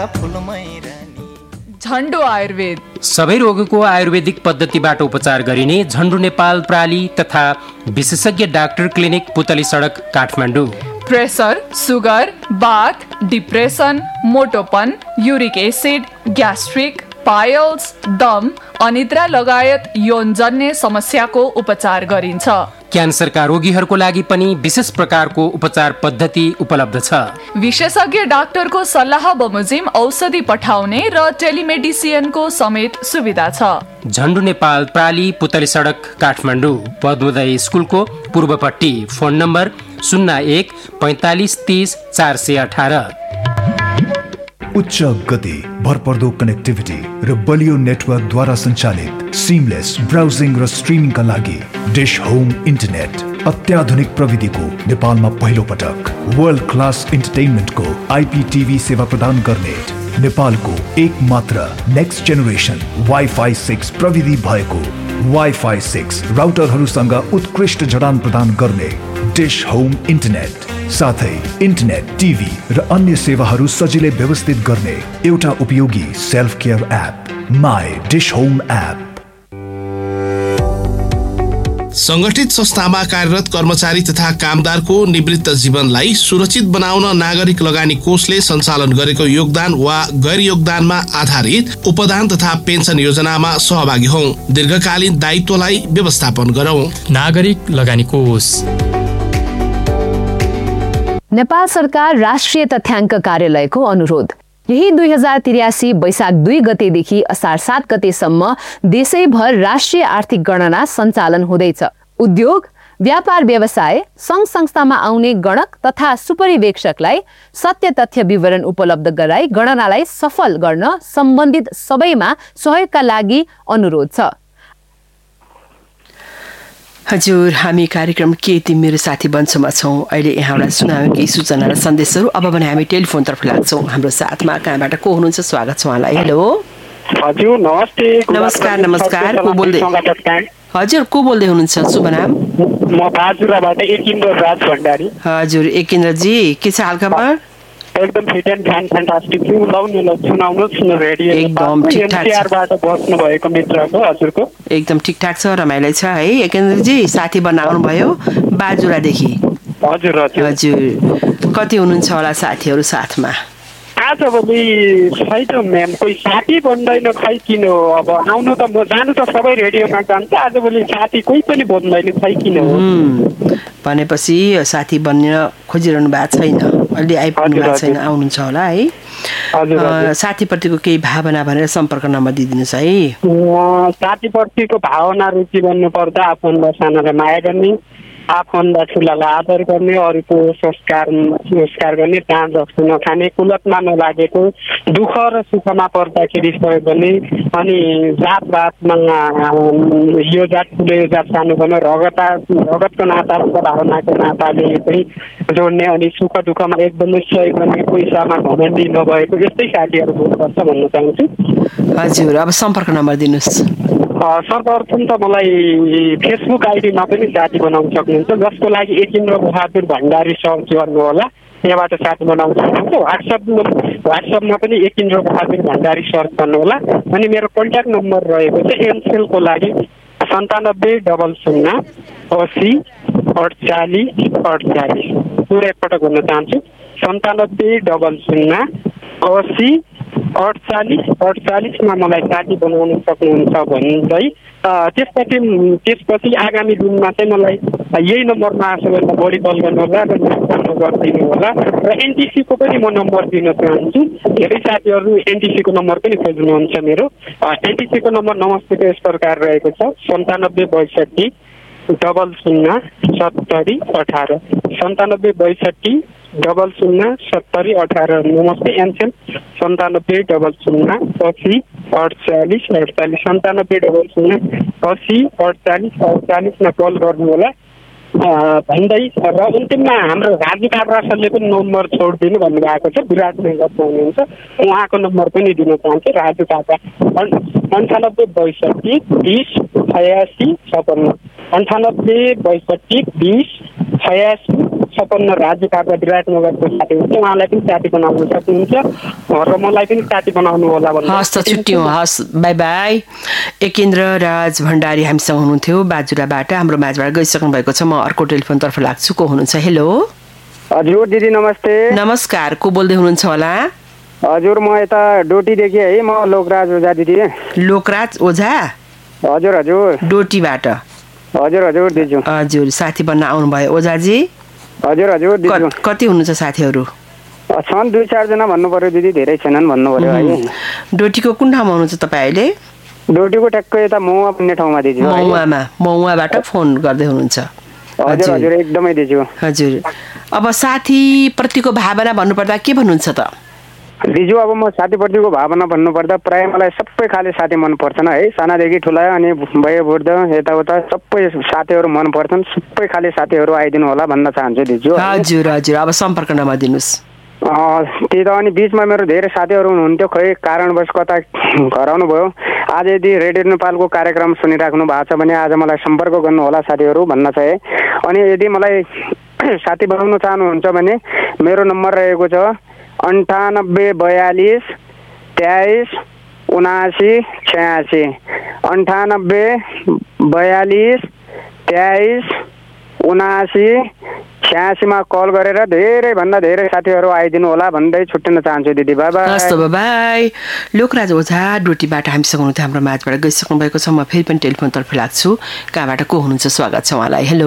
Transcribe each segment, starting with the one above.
झन्डु आयुर्वेद सबै रोगको आयुर्वेदिक पद्धतिबाट उपचार गरिने झन्डु नेपाल प्राली तथा विशेषज्ञ डाक्टर क्लिनिक पुतली सडक काठमाडौँ। प्रेसर, सुगर, बाथ, depression, मोटोपन, uric acid, gastric, piles, दम, अनिद्रा लगायत यौनजन्य समस्याको उपचार गरिन्छ। क्यान्सरका रोगीहरूको लागि पनि विशेष प्रकारको उपचार पद्धति उपलब्ध छ। विशेषज्ञ डाक्टरको सल्लाह बमोजिम औषधि पठाउने र टेलिमेडिसिनको समेत सुविधा छ। झन्डु नेपाल प्राली पुतली सडक काठमाडौँ, पद्मोदय स्कुलको पूर्वपट्टि। Phone number 01 45 30 418। उच्च गति, भरपर्दो कनेक्टिभिटी र बलियो नेटवर्कद्वारा सञ्चालित सिमलेस ब्राउजिङ र स्ट्रिमिङका लागि डिश होम इन्टरनेट अत्याधुनिक प्रविधिको नेपालमा पहिलो पटक वर्ल्ड क्लास इन्टरटेनमेन्टको IPTV सेवा प्रदान गर्ने नेपालको एक मात्र नेक्स्ट जेनेरेसन वाइफाई 6 प्रविधि भएको वाइफाई 6 राउटरहरूसँग उत्कृष्ट जडान प्रदान गर्ने डिश होम इन्टरनेट, साथै इन्टरनेट, टिभी र अन्य सेवाहरू सजिलै व्यवस्थित गर्ने एउटा उपयोगी self care app my dish home app. संगठित संस्थामा कार्यरत कर्मचारी तथा कामदारको निवृत्त जीवनलाई सुरक्षित बनाउन नागरिक लगानी कोषले सञ्चालन गरेको योगदान वा गैर योगदानमा आधारित उपदान तथा पेन्सन योजनामा सहभागी हौं। दीर्घकालीन दायित्वलाई व्यवस्थापन गरौं। नागरिक लगानी कोष। नेपाल सरकार राष्ट्रिय तथ्याङ्क कार्यालयको अनुरोध। यही 2083 वैशाख 2 गतेदेखि असार 7 गतेसम्म देशैभर राष्ट्रिय आर्थिक गणना सञ्चालन हुँदैछ। उद्योग, व्यापार व्यवसाय, सङ्घ संस्थामा आउने गणक तथा सुपरिवेक्षकलाई सत्य तथ्य विवरण उपलब्ध गराई गणनालाई सफल गर्न सम्बन्धित सबैमा सहयोगका लागि अनुरोध छ। हजुर, हामी कार्यक्रम के तिमी मेरो साथी बन्छमा छौँ। अहिले यहाँलाई सुनायौँ केही सूचना र सन्देशहरू। अब भने हामी टेलिफोनतर्फ लाग्छौँ। हाम्रो साथमा कहाँबाट को हुनुहुन्छ? स्वागत छ उहाँलाई। हेलो। हजुर नमस्ते। नमस्कार नमस्कार। को बोल्दै? हजुर, को बोल्दै हुनुहुन्छ? शुभ नाम? म बाजुराबाट एकिन्द्र राज भण्डारी। हजुर एकिन्द्रजी, के छ हालखबर? एकदम फिट एन्ड फाइन फ्यान्टास्टिक। सुनाउनुहोस् न रेडियो एकदम ठिकठाक एनसीआरबाट बस्नु भएको मित्रको हजुरको एकदम ठिकठाक छ, रमाइलो छ है एकेन्द्रजी। साथी बनाउनु भयो बाजुरादेखि? हजुर हजुर हजुर। कति हुनुहुन्छ होला साथीहरू साथमा? आजभोलि खै त म्याम कोही साथी बन्दैन, खै किन हो। अब आउनु त म जानु त सबै रेडियोमा जान्छ, आजभोलि साथी कोही पनि बन्दैन, खै किन हो। भनेपछि साथी बन्न खोजिरहनु भएको छैन, अहिले आइपुग्नु भएको छैन, आउनुहुन्छ होला है। साथीप्रतिको केही भावना भनेर सम्पर्क नम्बर दिइदिनुहोस् है। साथीप्रतिको भावना रुचि भन्नु पर्दा आफूभन्दा सानालाई माया गर्ने, आफूभन्दा ठुलालाई आदर गर्ने, अरूको संस्कार गर्ने, दान जस्तो नखाने, कुलतमा नलागेको, दुःख र सुखमा पर्दाखेरि सहयोग गर्ने, अनि जातपातमा यो जात ठुलो यो जात सानो भनौँ रगतको नाता भावनाको नाताले चाहिँ जोड्ने, अनि सुख दुःखमा एकदमै सहयोग गर्ने, पैसामा घमण्डी नभएको यस्तै साथीहरू हुनुपर्छ भन्न चाहन्छु। हजुर, अब सम्पर्क नम्बर दिनुहोस्। सर्वप्रथम त मलाई फेसबुक आइडीमा पनि साथी बनाउन सक्नुहुन्छ, जसको लागि एकिन्द्र बहादुर भण्डारी सर्च गर्नु होला, त्यहाँबाट साथी बनाउन सक्नुहुन्छ। व्हाट्सएपमा पनि एकिन्द्र बहादुर भण्डारी सर्च गर्नु होला। अनि मेरो कन्ट्याक्ट नम्बर रहेको चाहिँ एनसेलको लागि 9700 80 48 48। पुरा एकपटक भन्न चाहन्छु, 9700 80 48 मलाई साथी बनाउन सक्नुहुन्छ भन्दै त्यसपछि आगामी दिनमा चाहिँ मलाई यही नम्बरमा सबैभन्दा बढी कल गर्नु होला र गरिदिनु होला। र एनटिसीको पनि म नम्बर दिन चाहन्छु। धेरै साथीहरू एनटिसीको नम्बर पनि खोज्नुहुन्छ मेरो। एनटिसीको नम्बर नमस्तेको यस प्रकार रहेको छ 9762 00 70 18 9762 00 70 18। नमस्ते एनसेल 9700 80 48 48 9700 80 48 48 मा कल गर्नु होला भन्दै। र अन्तिममा हाम्रो राजु काब्रा सरले पनि नम्बर छोडिदिनु भन्नुभएको छ, विराटनगरमा हुनुहुन्छ, उहाँको नम्बर पनि दिन चाहन्छु। राजु काब्रा 9862 20 86 56 9862 20 86 56 राज्य काभ्रे विराटनगरको साथी हुन्छ, उहाँलाई पनि साथी बनाउन सक्नुहुन्छ र मलाई पनि साथी बनाउनु होला भन्नु। हस् त छुट्यौँ, हस्, बाई बाई। एकेन्द्र राज भण्डारी हामीसँग हुनुहुन्थ्यो बाजुराबाट, हाम्रो माझबाट गइसक्नु भएको छ। म अर्को टेलिफोनतर्फ लाग्छु। को हुनुहुन्छ? हेलो हजुर दिदी नमस्ते। नमस्कार, को बोल्दै हुनुहुन्छ होला? हजुर म यता डोटीदेखि है, म लोकराज ओझा दिदी। लोकराज ओझा? हजुर हजुर। डोटीबाट? हजुर हजुर दिदी। हजुर, साथी बन्न आउनुभयो ओझाजी? हजुर हजुर दिदी। कति हुनुहुन्छ साथीहरू? छन् 2-4 जना भन्नु पर्यो दिदी, धेरै छैनन् भन्नु पर्यो है। डोटीको कुन ठाउँमा हुनुहुन्छ तपाईँ अहिले? डोटीको ट्याक्कै यता महुवा भन्ने ठाउँमा दिदी। महुवाबाट फोन गर्दै हुनुहुन्छ? हजुर हजुर एकदमै दिदी। हजुर, अब साथीप्रतिको भावना भन्नुपर्दा के भन्नुहुन्छ त? दिजु अब म साथीप्रतिको भावना भन्नुपर्दा प्राय मलाई सबै खाले साथी मन पर्छन् है, सानादेखि ठुला अनि वयोवृद्ध यताउता सबै साथीहरू मन पर्छन्। सबै खाले साथीहरू आइदिनु होला भन्न चाहन्छु दिजु। हजुर हजुर, अब सम्पर्क नम्बर दिनुहोस्। त्यही त, अनि बिचमा मेरो धेरै साथीहरू हुनुहुन्थ्यो, खै कारणवश कता हराउनु भयो। आज यदि रेडियो नेपालको कार्यक्रम सुनिराख्नु भएको छ भने आज मलाई सम्पर्क गर्नु होला साथीहरू भन्न चाहे। अनि यदि मलाई साथी बनाउन चाहनुहुन्छ भने मेरो नम्बर रहेको छ 98 42 23 79 86। 98 42 23 79 86 मा कल गरेर धेरै भन्दा धेरै साथीहरू आइदिनु होला भन्दै छुट्टिन चाहन्छु दिदी। By by. हस् त बाई। लोकराज ओझा डोटीबाट हामीसँग हुनुहुन्थ्यो, हाम्रो माझबाट गइसक्नु भएको छ। म फेरि पनि टेलिफोनतर्फ लाग्छु। कहाँबाट को हुनुहुन्छ? स्वागत छ उहाँलाई। हेलो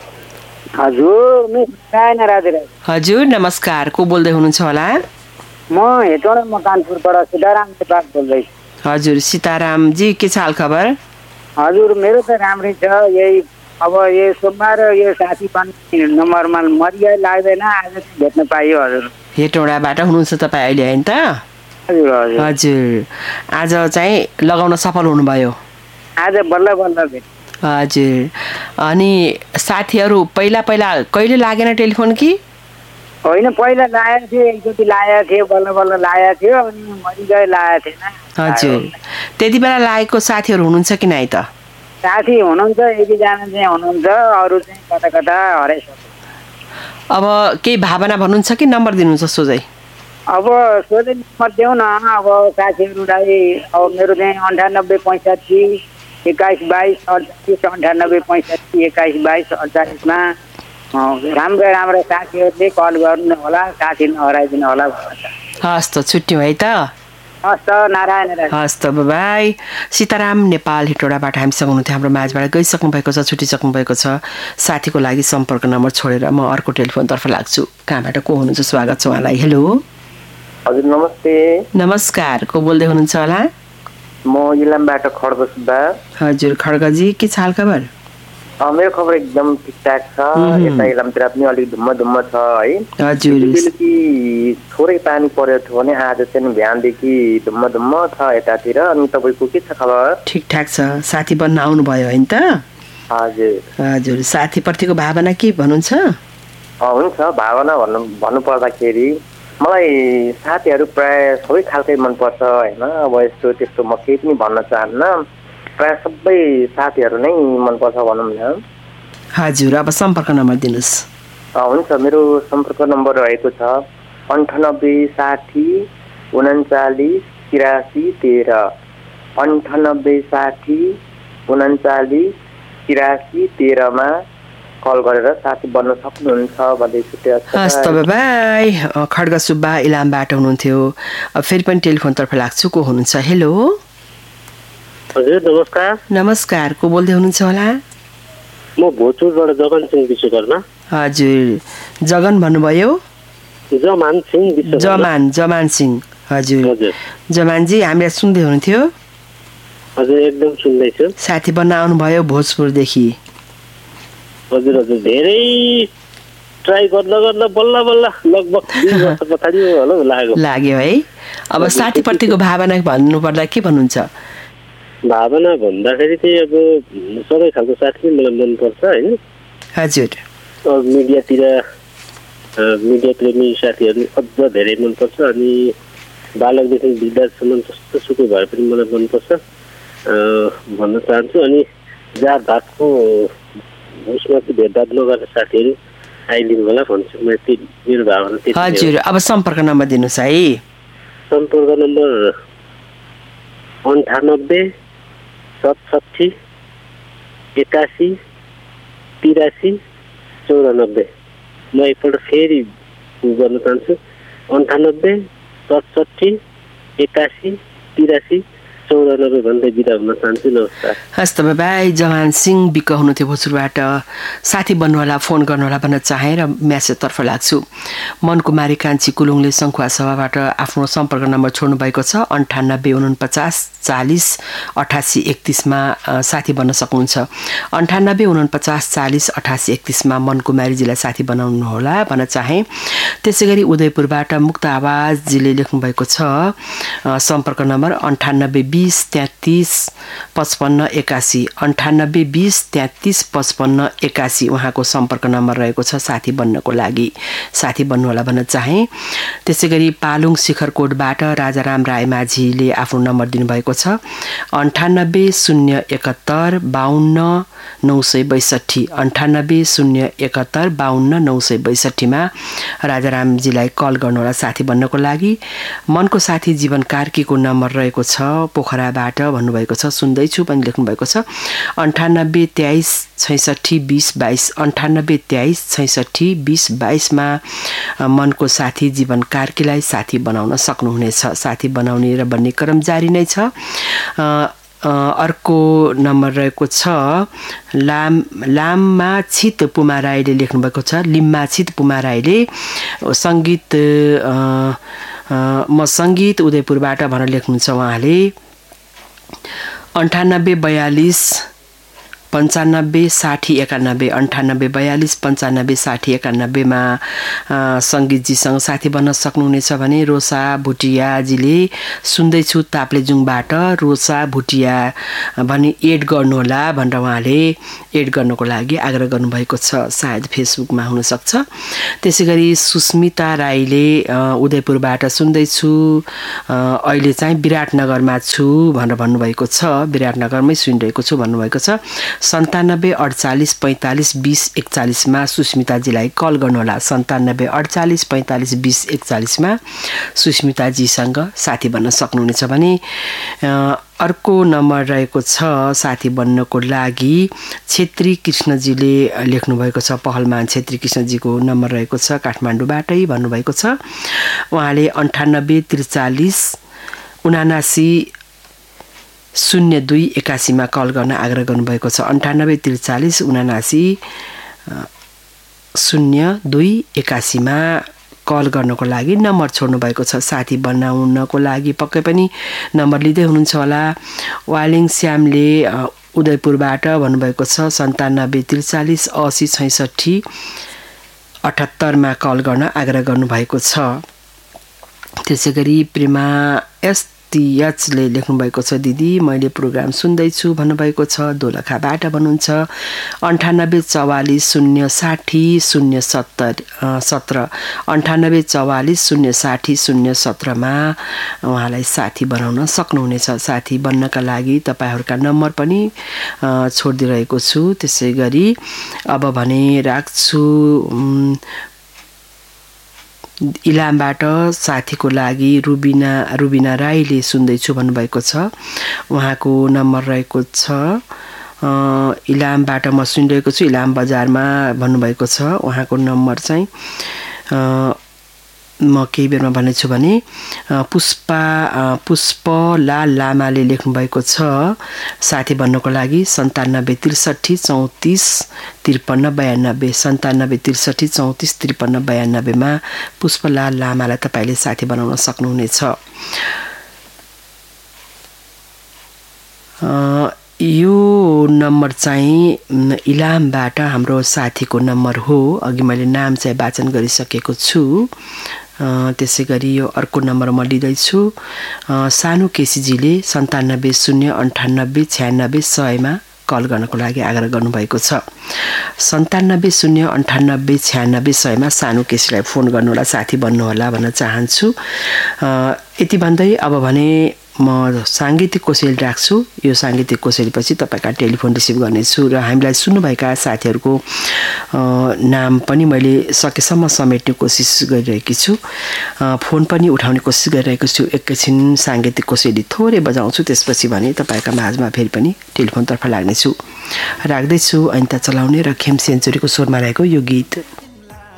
हजुर नमस्कार, को बोल्दै हुनुहुन्छ होला? म हेटौँडा मकानपुरबाट सीताराम नेपाल बोल्दैछु। हजुर सीतारामजी, के छ हाल खबर? हजुर मेरो त राम्रै छ। यही अब यो सोमबार यो साथी बन्ने नम्बरमा मरिया लाग्दैन, आज भेट्न पाइयो। हजुर हेटौँडाबाट हुनुहुन्छ तपाईँ अहिले होइन त? हजुर हजुर हजुर, आज चाहिँ लगाउन सफल हुनुभयो? आज बल्ल बल्ल भेट। हजुर, अनि साथीहरू पहिला कहिले लागेन टेलिफोन कि? होइन, पहिला लागेको थियो, एकचोटि लागेको थियो, बल्ल बल्ल लागेको थियो, अनि मरिगए लागेको थिएन। हजुर, त्यति बेला लागेको साथीहरू हुनुहुन्छ कि नै त? साथी हुनुहुन्छ, एकजना चाहिँ हुनुहुन्छ, अरू चाहिँ कता कता हराइसक्यो। अब केही भावना भन्नुहुन्छ कि नम्बर दिनुहुन्छ सोझै? अब सोझै नम्बर देऊ न अब साथीहरूलाई। अब मेरो चाहिँ 98 65 21 22 48 98 65 21 22 48 मा राम्रा साथीहरूले कल गर्नु होला, साथी नहराइदिनु होला भन्छ। हस् त, छुट्यौँ है त। हस् त, नारायण। हस् त, बाई। सीताराम नेपाल हेटौँडाबाट हामीसँग हुनुहुन्थ्यो, हाम्रो माझबाट गइसक्नु भएको छ, छुटिसक्नु भएको छ। साथीको लागि सम्पर्क नम्बर छोडेर म अर्को टेलिफोनतर्फ लाग्छु। कहाँबाट को हुनुहुन्छ? स्वागत छ उहाँलाई। हेलो हजुर नमस्ते। नमस्कार, को बोल्दै हुनुहुन्छ होला? म इलामबाट खड्ग सुब्बा। हजुर खड्गजी, के छ हाल खबर? मेरो खबर एकदम ठिकठाक छ। यता इलामतिर पनि अलिक धुम्म छ है। हजुर, बेलुकी थोरै पानी परेको थियो भने आज चाहिँ बिहानदेखि धुम्म छ यतातिर। अनि तपाईँको के छ खबर? ठिकठाक छ। साथी बन्न आउनुभयो होइन त? हजुर हजुर, साथीप्रतिको भावना के भन्नुहुन्छ? हुन्छ, भावना भन्नु पर्दाखेरि मलाई साथीहरू प्राय सबै खालकै मनपर्छ होइन। अब यस्तो त्यस्तो म केही पनि भन्न चाहन्न, प्राय सबै साथीहरू नै मनपर्छ भनौँ न। हजुर, अब सम्पर्क नम्बर दिनुहोस्। हुन्छ, मेरो सम्पर्क नम्बर रहेको छ 98 60 39 83 13। 98 60 39 83 13 मा कल गरेर साथी बन्न सक्नुहुन्छ भन्दै छुट्यो। हस् त, बाई। खड्ग सुब्बा इलामबाट हुनुहुन्थ्यो। अब फेरि पनि टेलिफोनतर्फ लाग्छु। को हुनुहुन्छ? हेलो हजुर नमस्कार। नमस्कार, को बोल्दै हुनुहुन्छ होला? म भोजपुरबाट जगन सिंह विश्वकर्मा। हजुर, जगन भन्नुभयो? जमान सिंह। हजुर जमानजी, हामीलाई सुन्दै हुनुहुन्थ्यो? हजुर एकदम सुन्दैछु। साथी बन्न आउनुभयो भोजपुरदेखि? हजुर हजुर, धेरै ट्राई गर्दा बल्ल लगभग 2 वर्ष पछाडि लाग्यो है। अब साथीप्रतिको भावना भन्नुपर्दा के भन्नुहुन्छ? भावना भन्दाखेरि चाहिँ अब सबै खालको साथी मलाई मनपर्छ होइन। हजुर, मिडिया प्रेमी साथीहरू अझ धेरै मनपर्छ। अनि बालकदेखि वृद्धसम्म जस्तो सुकै भए पनि मलाई मनपर्छ भन्न चाहन्छु। अनि जात भातको उसमा चाहिँ भेदभाव नगरेर साथीहरू आइदिनु होला भन्छु मेरो भावना त्यति हो। हजुर, अब सम्पर्क नम्बर दिनुहोस् है। सम्पर्क नम्बर 98 67 81 83 94। म एकपल्ट फेरि गर्न चाहन्छु 98 67 81 83 94 भन्दै बिदा हुन चाहन्छु। नमस्कार। हस् त बाई। जवान सिंह बिक हुनुहुन्थ्यो भोजपुरबाट। साथी बन्नुहोला, फोन गर्नुहोला भन्न चाहेँ र म्यासेजतर्फ लाग्छु। मनकुमारी कान्छी कुलुङले सङ्खुवा सभाबाट आफ्नो सम्पर्क नम्बर छोड्नु भएको छ 98 49 40 88 31मा साथी बन्न सक्नुहुन्छ। 98 49 40 88 31मा मनकुमारीजीलाई साथी बनाउनुहोला भन्न चाहेँ। त्यसै गरी उदयपुरबाट मुक्त आवाजजीले लेख्नुभएको छ सम्पर्क नम्बर 98 20 33 55 81 98 20 33 55 81 उहाँको सम्पर्क नम्बर रहेको छ साथी बन्नको लागि। साथी बन्नुहोला भन्न चाहेँ। त्यसै गरी पालुङ शिखरकोटबाट राजाराम रायमाझीले आफ्नो नम्बर दिनुभएको छ 98 071 52 962 98 071 52 962मा राजारामजीलाई कल गर्नुहोला साथी बन्नको लागि। मनको साथी जीवन कार्कीको नम्बर रहेको छ पोखराबाट भन्नुभएको छ। सुन्दैछु पनि लेख्नुभएको छ 98 23 66 20 22 98 23 66 20 22मा मनको साथी जीवन कार्कीलाई साथी बनाउन सक्नुहुनेछ। साथी बनाउने र बन्ने क्रम जारी नै छ। अर्को नम्बर रहेको छ लाममा छित पुमा राईले लेख्नुभएको छ। लिम्मा छित पुमा राईले सङ्गीत म सङ्गीत उदयपुरबाट भनेर लेख्नुहुन्छ उहाँले 98 42 95 60 91 98 42 95 60 91मा सङ्गीतजीसँग साथी बन्न सक्नुहुनेछ भने रोसा भुटियाजीले सुन्दैछु ताप्लेजुङबाट रोसा भुटिया भनी एड गर्नुहोला भनेर उहाँले एड गर्नको लागि आग्रह गर्नुभएको छ। सायद फेसबुकमा हुनसक्छ। त्यसै गरी सुस्मिता राईले उदयपुरबाट सुन्दैछु अहिले चाहिँ विराटनगरमा छु भनेर भन्नुभएको छ। विराटनगरमै सुनिरहेको छु भन्नुभएको छ। 97 48 45 20 41मा सुस्मिताजीलाई कल गर्नुहोला। 97 48 45 20 41मा सुस्मिताजीसँग साथी बन्न सक्नुहुनेछ भने अर्को नम्बर रहेको छ साथी बन्नको लागि छेत्री कृष्णजीले लेख्नुभएको छ। पहलमान छेत्री कृष्णजीको नम्बर रहेको छ काठमाडौँबाटै भन्नुभएको छ। उहाँले 98 43 79 02 81मा कल गर्न आग्रह गर्नुभएको छ। 98 43 79 02 81मा कल गर्नको लागि नम्बर छोड्नु भएको छ। साथी बनाउनको लागि पक्कै पनि नम्बर लिँदै हुनुहुन्छ होला। वालिङ श्यामले उदयपुरबाट भन्नुभएको छ 97 43 80 66 78मा कल गर्न आग्रह गर्नुभएको छ। त्यसै गरी प्रेमा एसटीएचले लेख्नुभएको छ दिदी मैले प्रोग्राम सुन्दैछु भन्नुभएको छ। दोलखाबाट भन्नुहुन्छ 98 44 060 070 17 98 44 060 017मा उहाँलाई साथी बनाउन सक्नुहुनेछ। साथी बन्नका लागि तपाईँहरूका नम्बर पनि छोडिदिरहेको छु। त्यसै गरी अब भने राख्छु इलामबाट साथीको लागि रुबिना राईले सुन्दैछु भन्नुभएको छ। उहाँको नम्बर रहेको छ इलामबाट म सुनिरहेको छु इलाम बजारमा भन्नुभएको छ। उहाँको नम्बर चाहिँ म केही बेरमा भन्नेछु भने पुष्पलाल लामाले लेख्नुभएको छ साथी बन्नको लागि 97 63 34 53 92 97 63 34 53 92मा पुष्पलाल लामालाई तपाईँले साथी बनाउन सक्नुहुनेछ। यो नम्बर चाहिँ इलामबाट हाम्रो साथीको नम्बर हो। अघि मैले नाम चाहिँ वाचन गरिसकेको छु। त्यसै गरी यो अर्को नम्बर म लिँदैछु। सानु केसीजीले 97 098 96 100मा कल गर्नको लागि आग्रह गर्नुभएको छ। 97 098 96 100मा सानु केसीलाई फोन गर्नुहोला साथी बन्नुहोला भन्न चाहन्छु। यति भन्दै अब भने म साङ्गीतिक कोसेली राख्छु। यो साङ्गीतिक कोसेलीपछि तपाईँका टेलिफोन रिसिभ गर्नेछु र हामीलाई सुन्नुभएका साथीहरूको नाम पनि मैले सकेसम्म समेट्ने कोसिस गरिरहेकी छु। फोन पनि उठाउने कोसिस गरिरहेको छु। एकैछिन साङ्गीतिक कोसेली थोरै बजाउँछु, त्यसपछि भने तपाईँका माझमा फेरि पनि टेलिफोनतर्फ लाग्नेछु। राख्दैछु अनिता चलाउने र खेम सेन्चुरीको स्वरमा रहेको यो गीत।